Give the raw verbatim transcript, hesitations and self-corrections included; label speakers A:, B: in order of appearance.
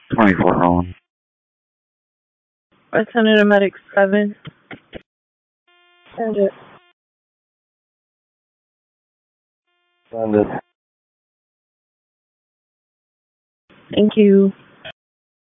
A: twenty-four rolling.
B: I sent it a medic seven. Send it.
A: Send it.
B: Thank you.